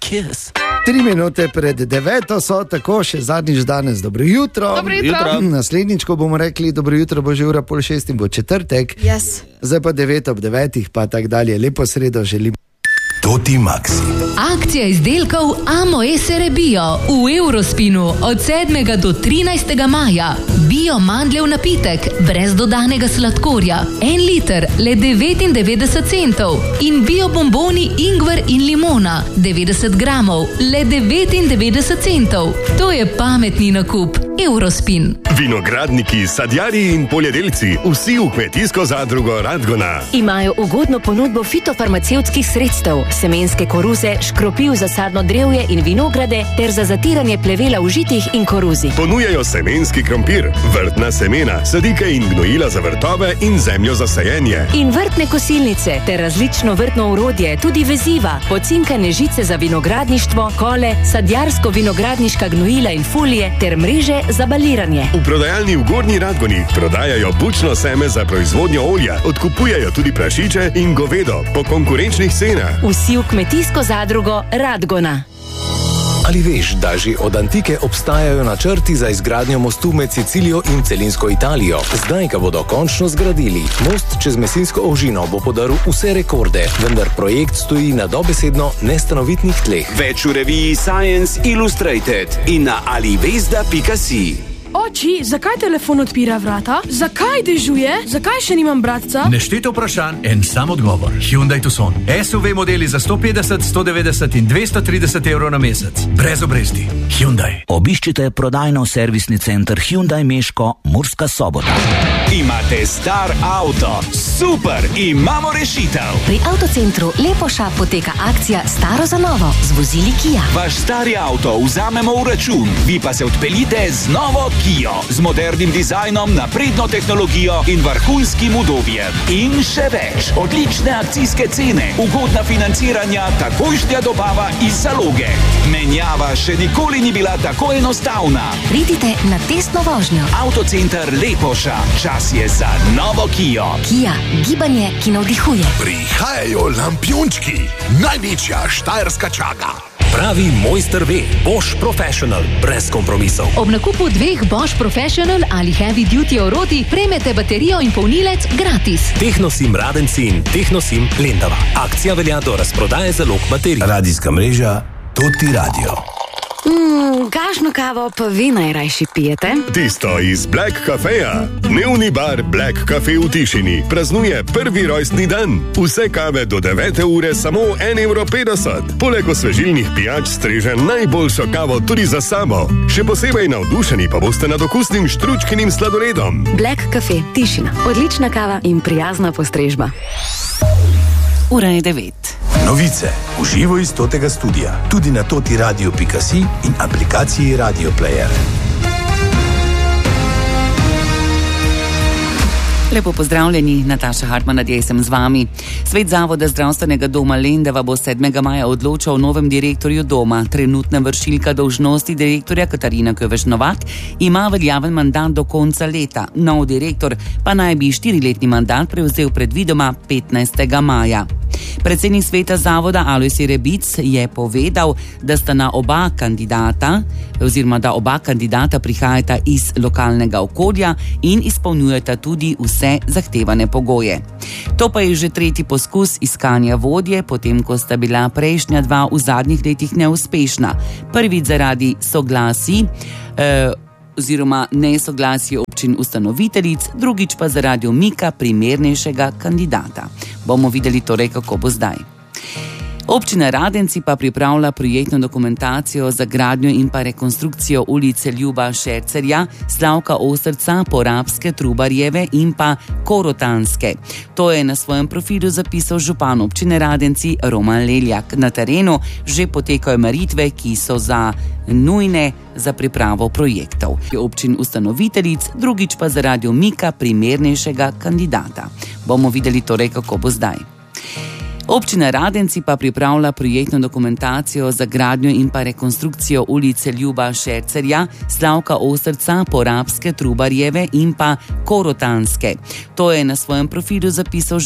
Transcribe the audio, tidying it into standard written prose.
kiss. 3 minute pred 9 so, tako še zadnjič danes. Dobro jutro. Dobro jutro. Naslednjič, ko bomo rekli dobro jutro, bo že ura 5:30 in bo četrtek. Yes. Zdaj pa 9 ob 9 pa tak dalje. Lepo sredo želim. Toti Maxi. Akcija izdelkov Amoe Cerebio v Eurospinu od 7. do 13. maja. Bio mandljev napitek, brez dodanega sladkorja. 1 liter, le 99 centov. In bio bomboni ingver in limona, 90 gramov, le 99 centov. To je pametni nakup. Eurospin. Vinogradniki, sadjarji in poljedelci, vsi v kmetijsko zadrugo Radgona. Imajo ugodno ponudbo fitofarmacevtskih sredstev, semenske koruze, škropiv za sadno drevje in vinograde ter za zatiranje plevela v žitih in koruzi. Ponujajo semenski krompir, vrtna semena, sadike in gnojila za vrtove in zemljo za sajenje. In vrtne kosilnice ter različno vrtno orodje, tudi veziva, pocinkane žice za vinogradništvo, kole, sadjarsko-vinogradniška gnojila in folije ter mreže za baliranje. V prodajalni v Gornji Radgoni prodajajo bučno seme za proizvodnjo olja, odkupujejo tudi prašiče in govedo po konkurenčnih cenah. Vsi v kmetijsko zadrugo Radgona. Ali veš, da že od antike obstajajo načrti za izgradnjo mostu med Sicilijo in celinsko Italijo? Zdaj ga bodo končno zgradili. Most čez Mesinsko ožino bo podaril vse rekorde, vendar projekt stoji na dobesedno nestanovitnih tleh. Več v reviji Science Illustrated in na alivesda.si. Oči, zakaj telefon odpira vrata? Zakaj dežuje? Zakaj še nimam bratca? Nešteto vprašanj, en sam odgovor. Hyundai Tucson. SUV modeli za 150, 190 in 230 evrov na mesec. Brez obresti. Hyundai. Obiščite prodajno-servisni center Hyundai Meško, Murska Sobota. Imate star avto. Super, imamo rešitev. Pri avtocentru Lepoša poteka akcija Staro za novo z vozili Kia. Vaš stari avto vzamemo v račun, vi pa se odpeljite z novo Kia, z modernim dizajnom, napredno tehnologijo in vrhunskim udobjem. In še več, odlične akcijske cene, ugodna financiranja, takojšnja dobava iz zaloge. Menjava še nikoli ni bila tako enostavna. Pridite na testno vožnjo. Avtocenter Lepoša, čas je za novo Kia. Kia, gibanje, ki navdihuje. Prihajajo lampiončki, največja štajerska čaga. Pravi mojster ve, Bosch Professional, brez kompromisov. Ob nakupu 2 Bosch Professional ali Heavy Duty orodij prejmete baterijo in polnilec gratis. Technosim Radenci in Technosim Lendava. Akcija velja do razprodaje zalog baterij. Radijska mreža Toti Radio. Kakšno kavo pa vi najrajši pijete? Tisto iz Black Cafeja. Dnevni bar Black Cafe v Tišini praznuje 1. rojstni dan. Vse kave do 9. ure samo 1,50 €. Poleg osvežilnih pijač streže najboljšo kavo tudi za sabo. Še posebej navdušeni pa boste nad okusnim štručkinim sladoledom. Black Cafe, Tišina. Odlična kava in prijazna postrežba. Ura je 9. Novice v živo iz Totega studia, tudi na totiradio.si in aplikaciji Radio Player. Lepo pozdravljeni, Nataša Hartman, nadje sem z vami. Svet Zavoda zdravstvenega doma Lendava bo 7. maja odločal o novem direktorju doma. Trenutna vršilka dolžnosti direktorja Katarina Köveš-Novak ima veljaven mandat do konca leta. Nov direktor pa naj bi 4-letni mandat prevzel predvidoma 15. maja. Predsednik sveta zavoda Alojz Rebic je povedal, da sta oba kandidata prihajata iz lokalnega okolja in izpolnjujeta tudi vse zahtevane pogoje. To pa je že 3. poskus iskanja vodje, potem ko sta bila prejšnja 2 v zadnjih letih neuspešna. Prvič zaradi soglasij oziroma nesoglasij občin ustanoviteljic, drugič pa zaradi umika primernejšega kandidata. Bomo videli torej, kako bo zdaj. Občina Radenci pa pripravlja projektno dokumentacijo za gradnjo in pa rekonstrukcijo ulice Ljuba Šercerja, Slavka Ostrca, Porabske, Trubarjeve in pa Korotanske. To je na svojem profilu zapisal župan občine Radenci Roman Leljak. Na terenu že potekajo meritve, ki so nujne za pripravo projektov. Občin ustanoviteljic, drugič pa zaradi umika primernejšega kandidata. Bomo videli torej, kako bo zdaj. Občina Radenci pa pripravlja projektno dokumentacijo za gradnjo in pa rekonstrukcijo ulice Ljuba Šercerja, Slavka Ostrca, Porabske, Trubarjeve in pa Korotanske. To je na svojem profilu zapisal